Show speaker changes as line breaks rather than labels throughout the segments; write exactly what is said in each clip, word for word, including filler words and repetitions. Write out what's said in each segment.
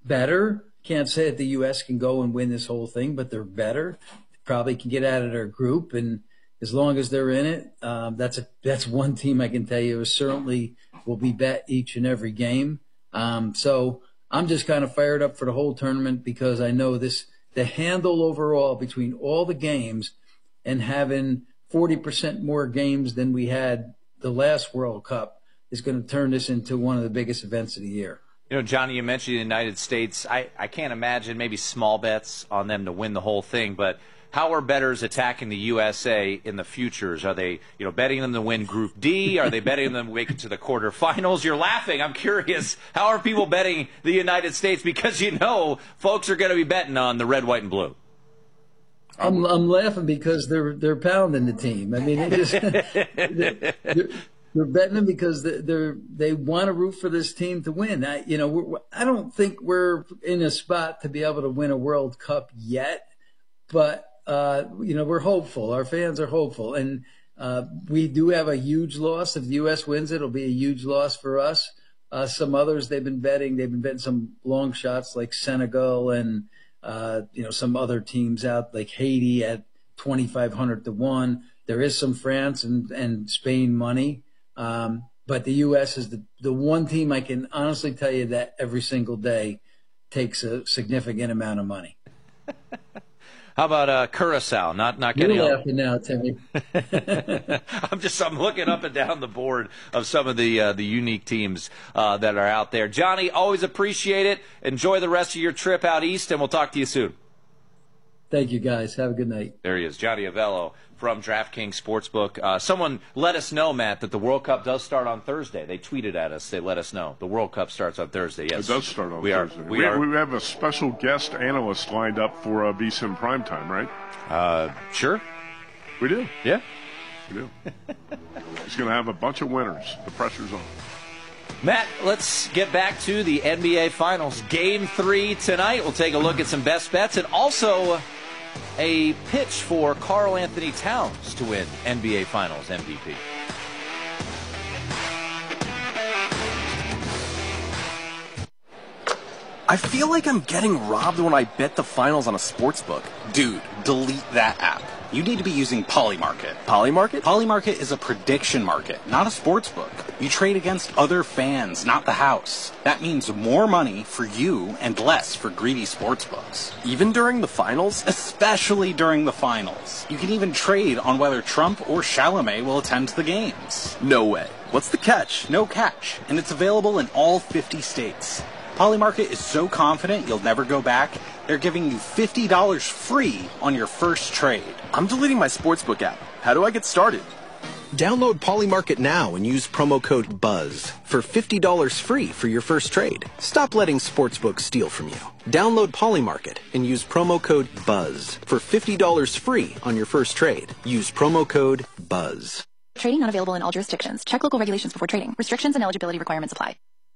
better. Can't say that the U S can go and win this whole thing, but they're better. Probably can get out of their group, and as long as they're in it, um, that's a that's one team I can tell you is certainly will be bet each and every game. Um, so I'm just kind of fired up for the whole tournament because I know this the handle overall between all the games and having forty percent more games than we had the last World Cup is going to turn this into one of the biggest events of the year.
You know, Johnny, you mentioned the United States. I, I can't imagine maybe small bets on them to win the whole thing, but how are bettors attacking the U S A in the futures? Are they, you know, betting them to win Group D? Are they betting them to make it to the quarterfinals? You're laughing. I'm curious. How are people betting the United States? Because you know folks are going to be betting on the red, white, and blue.
I'm I'm laughing because they're they're pounding the team. I mean, it is they're, they're betting them because they're they want to root for this team to win. I you know we're, I don't think we're in a spot to be able to win a World Cup yet, but uh, you know we're hopeful. Our fans are hopeful, and uh, we do have a huge loss. If the U S wins, it'll be a huge loss for us. Uh, some others they've been betting. They've been betting some long shots like Senegal and. Uh, you know, some other teams out like Haiti at twenty-five hundred to one. There is some France and, and Spain money. Um, but the U S is the, the one team I can honestly tell you that every single day takes a significant amount of money.
How about uh, Curacao? Not not getting.
You're laughing now, Timmy.
I'm just I'm looking up and down the board of some of the uh, the unique teams uh, that are out there. Johnny, always appreciate it. Enjoy the rest of your trip out east, and we'll talk to you soon.
Thank you, guys. Have a good night.
There he is, Johnny Avello from DraftKings Sportsbook. Uh, someone let us know, Matt, that the World Cup does start on Thursday. They tweeted at us. They let us know. The World Cup starts on Thursday, yes.
It does start on
we
Thursday.
Are, we,
we,
are,
we have a special guest analyst lined up for uh, V S I N Primetime, right?
Uh, sure.
We do.
Yeah.
We do. He's going to have a bunch of winners. The pressure's on.
Matt, let's get back to the N B A Finals. Game three tonight. We'll take a look at some best bets and also a pitch for Karl Anthony Towns to win N B A Finals M V P.
I feel like I'm getting robbed when I bet the finals on a sportsbook.
Dude, delete that app. You need to be using Polymarket.
Polymarket?
Polymarket is a prediction market, not a sportsbook. You trade against other fans, not the house. That means more money for you and less for greedy sportsbooks.
Even during the finals?
Especially during the finals. You can even trade on whether Trump or Chalamet will attend the games.
No way. What's the catch?
No catch, and it's available in all fifty states. Polymarket is so confident you'll never go back, they're giving you fifty dollars free on your first trade.
I'm deleting my sportsbook app. How do I get started?
Download Polymarket now and use promo code BUZZ for fifty dollars free for your first trade. Stop letting sportsbooks steal from you. Download Polymarket and use promo code BUZZ for fifty dollars free on your first trade. Use promo code BUZZ.
Trading not available in all jurisdictions. Check local regulations before trading. Restrictions and eligibility requirements apply.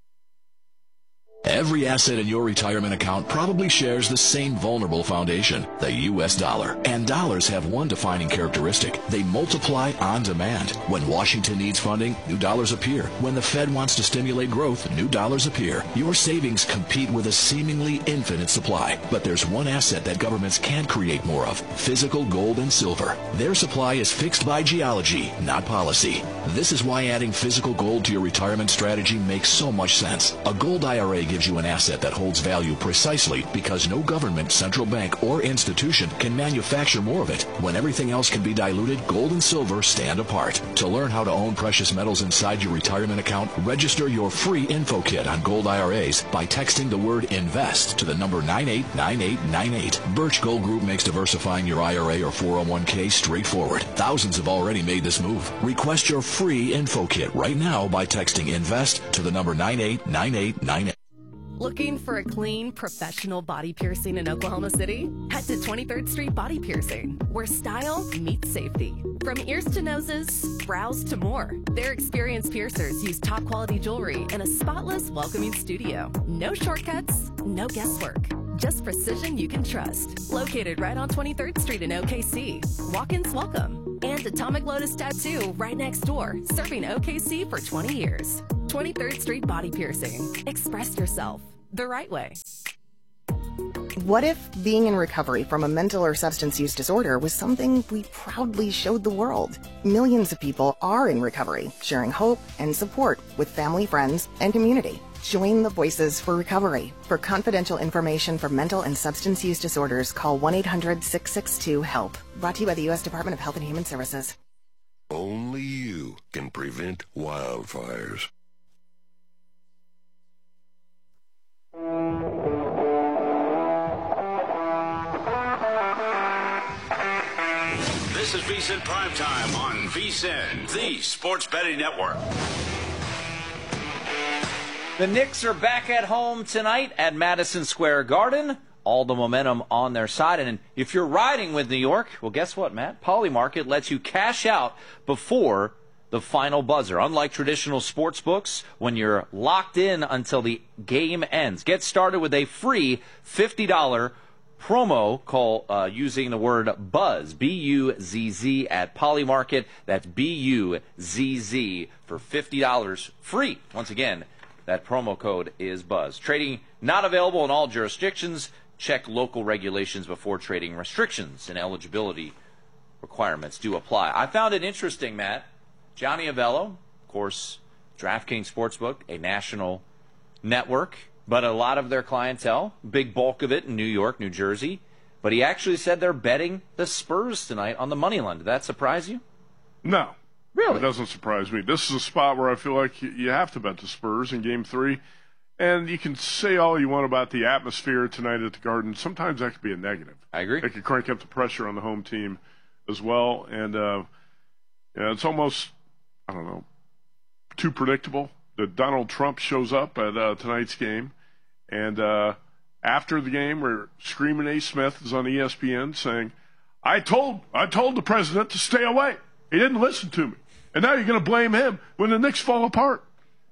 Every asset in your retirement account probably shares the same vulnerable foundation, the U S dollar. And dollars have one defining characteristic. They multiply on demand. When Washington needs funding, new dollars appear. When the Fed wants to stimulate growth, new dollars appear. Your savings compete with a seemingly infinite supply. But there's one asset that governments can't create more of, physical gold and silver. Their supply is fixed by geology, not policy. This is why adding physical gold to your retirement strategy makes so much sense. A gold I R A gives you an asset that holds value precisely because no government, central bank, or institution can manufacture more of it. When everything else can be diluted, gold and silver stand apart. To learn how to own precious metals inside your retirement account, register your free info kit on gold I R As by texting the word INVEST to the number nine eight nine eight nine eight. Birch Gold Group makes diversifying your I R A or four oh one k straightforward. Thousands have already made this move. Request your free info kit right now by texting INVEST to the number nine eight nine eight nine eight.
Looking for a clean, professional body piercing in Oklahoma City? Head to twenty-third Street Body Piercing, where style meets safety. From ears to noses, brows to more, their experienced piercers use top-quality jewelry and a spotless, welcoming studio. No shortcuts, no guesswork. Just precision you can trust. Located right on twenty-third Street in O K C. Walk-ins welcome. And Atomic Lotus Tattoo right next door, serving O K C for twenty years. twenty-third Street Body Piercing. Express yourself the right way.
What if being in recovery from a mental or substance use disorder was something we proudly showed the world? Millions of people are in recovery, sharing hope and support with family, friends, and community. Join the Voices for Recovery. For confidential information for mental and substance use disorders, call one eight hundred six six two HELP. Brought to you by the U S Department of Health and Human Services.
Only you can prevent wildfires.
This is VSiN Primetime on VSiN, the Sports Betting Network.
The Knicks are back at home tonight at Madison Square Garden. All the momentum on their side. And if you're riding with New York, well, guess what, Matt? Polymarket lets you cash out before the final buzzer. Unlike traditional sports books, when you're locked in until the game ends. Get started with a free fifty dollars promo call uh, using the word BUZZ, B U Z Z, at Polymarket. That's B U Z Z for fifty dollars free. Once again, that promo code is BUZZ. Trading not available in all jurisdictions. Check local regulations before trading. Restrictions and eligibility requirements do apply. I found it interesting, Matt. Johnny Avello, of course, DraftKings Sportsbook, a national network, but a lot of their clientele, big bulk of it in New York, New Jersey. But he actually said they're betting the Spurs tonight on the money line. Did that surprise you?
No.
Really?
It doesn't surprise me. This is a spot where I feel like you have to bet the Spurs in Game three. And you can say all you want about the atmosphere tonight at the Garden. Sometimes that could be a negative.
I agree.
It could crank up the pressure on the home team as well. And uh, yeah, it's almost, I don't know, too predictable that Donald Trump shows up at uh, tonight's game. And uh, after the game, where Screaming A. Smith is on E S P N saying, I told I told the president to stay away. He didn't listen to me. And now you're going to blame him when the Knicks fall apart.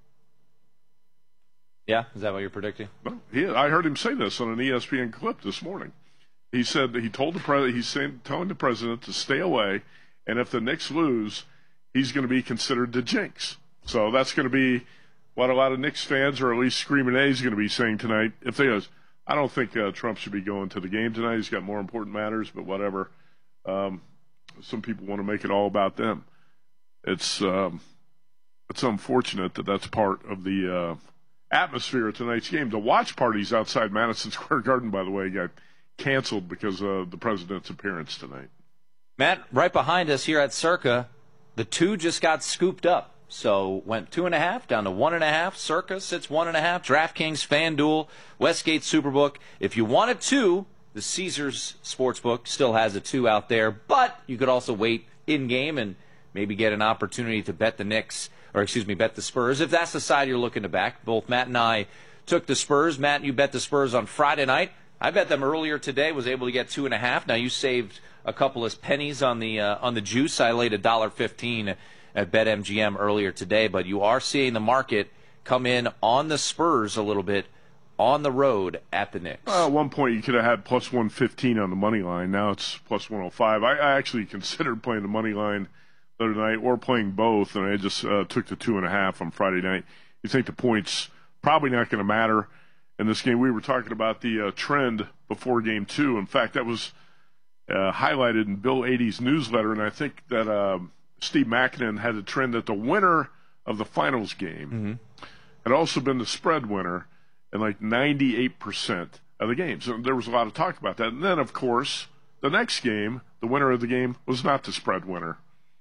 Yeah? Is that what you're predicting?
No, he, I heard him say this on an E S P N clip this morning. He said that he told the president, he's saying, telling the president to stay away, and if the Knicks lose, he's going to be considered the jinx. So that's going to be what a lot of Knicks fans, or at least Screaming A, is going to be saying tonight. If they, I don't think uh, Trump should be going to the game tonight. He's got more important matters, but whatever. Um, some people want to make it all about them. It's um, it's unfortunate that that's part of the uh, atmosphere of tonight's game. The watch parties outside Madison Square Garden, by the way, got canceled because of the president's appearance tonight.
Matt, right behind us here at Circa, the two just got scooped up. So went two and a half down to one and a half. Circa sits one and a half. DraftKings, FanDuel, Westgate Superbook. If you wanted two, the Caesars Sportsbook still has a two out there, but you could also wait in game and maybe get an opportunity to bet the Knicks, or excuse me, bet the Spurs, if that's the side you're looking to back. Both Matt and I took the Spurs. Matt, you bet the Spurs on Friday night. I bet them earlier today, was able to get two and a half. Now you saved a couple of pennies on the uh, on the juice. I laid a dollar fifteen at BetMGM earlier today, but you are seeing the market come in on the Spurs a little bit on the road at the Knicks.
Uh, at one point, you could have had plus one fifteen on the money line. Now it's plus one oh five. I, I actually considered playing the money line the other night or playing both, and I just uh, took the two and a half on Friday night. You think the points probably not going to matter in this game. We were talking about the uh, trend before game two. In fact, that was uh, highlighted in Bill Adie's newsletter, and I think that uh, Steve Makinen had a trend that the winner of the finals game mm-hmm. had also been the spread winner in like ninety-eight percent of the games. So there was a lot of talk about that. And then, of course, the next game, the winner of the game was not the spread winner.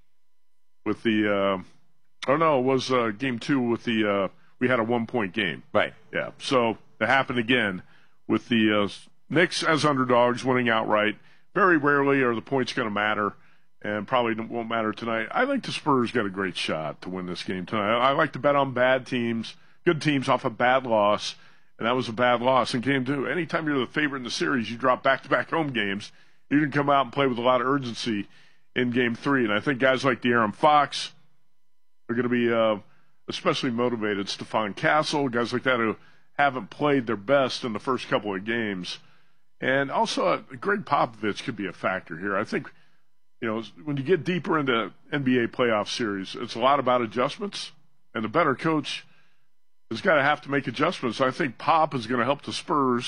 With the, uh, oh no, it was uh, game two with the, uh, we had a one-point game.
Right.
Yeah. So it happened again with the uh, Knicks as underdogs winning outright. Very rarely are the points going to matter, and probably won't matter tonight. I think the Spurs got a great shot to win this game tonight. I like to bet on bad teams, good teams off a bad loss, and that was a bad loss in game two. Anytime you're the favorite in the series, you drop back-to-back home games, you can come out and play with a lot of urgency in game three. And I think guys like De'Aaron Fox are going to be uh, especially motivated. Stephon Castle, guys like that who haven't played their best in the first couple of games. And also, uh, Greg Popovich could be a factor here. I think, you know, when you get deeper into N B A playoff series, it's a lot about adjustments, and the better coach has got to have to make adjustments. I think Pop is going to help the Spurs